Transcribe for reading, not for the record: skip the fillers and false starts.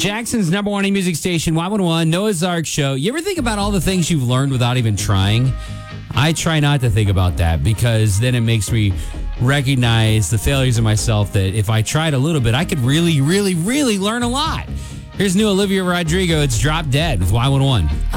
Jackson's number one music station, Y101, Noah's Ark Show. You ever think about all the things you've learned without even trying? I try not to think about that because then it makes me recognize the failures of myself that if I tried a little bit, I could really, really, really learn a lot. Here's new Olivia Rodrigo. It's Drop Dead with Y101.